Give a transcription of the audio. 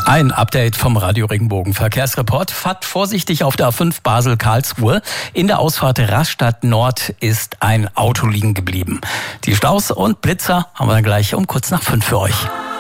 Ein Update vom Radio Regenbogen Verkehrsreport. Fahrt vorsichtig auf der A5 Basel-Karlsruhe. In der Ausfahrt Rastatt Nord ist ein Auto liegen geblieben. Die Staus und Blitzer haben wir dann gleich um kurz nach 5 für euch.